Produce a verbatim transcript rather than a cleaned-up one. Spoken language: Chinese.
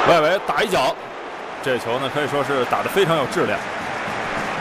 外围打一脚，这球呢可以说是打得非常有质量。